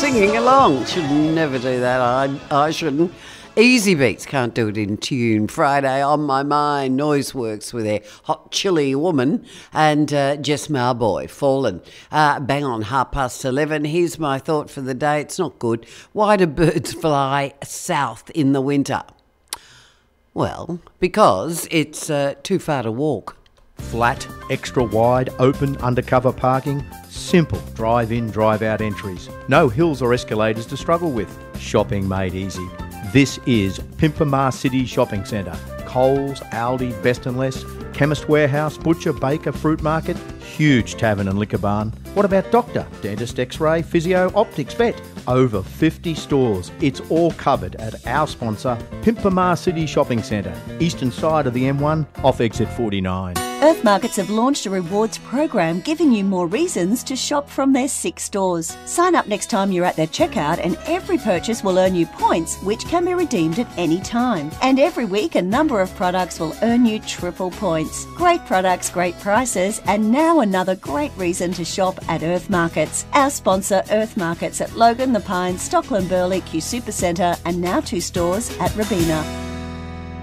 singing along. Should never do that. I shouldn't. Easy Beats, Can't Do It in Tune. Friday on my mind. Noiseworks with their Hot Chili Woman, and Jess Marboy, Fallen. Bang on 11:30. Here's my thought for the day. It's not good. Why do birds fly south in the winter? Well, because it's too far to walk. Flat, extra wide, open, undercover parking. Simple drive-in, drive-out entries. No hills or escalators to struggle with. Shopping made easy. This is Pimpamar City Shopping Centre. Coles, Aldi, Best and Less, Chemist Warehouse, Butcher, Baker, Fruit Market, huge tavern and liquor barn. What about doctor, dentist, x-ray, physio, optics, vet? Over 50 stores. It's all covered at our sponsor, Pimpamar City Shopping Centre, eastern side of the M1, off exit 49. Earth Markets have launched a rewards program giving you more reasons to shop from their 6 stores. Sign up next time you're at their checkout and every purchase will earn you points which can be redeemed at any time. And every week a number of products will earn you triple points. Great products, great prices, and now another great reason to shop at Earth Markets. Our sponsor Earth Markets at Logan, The Pines, Stockland, Burleigh, Q Supercentre, and now 2 stores at Robina.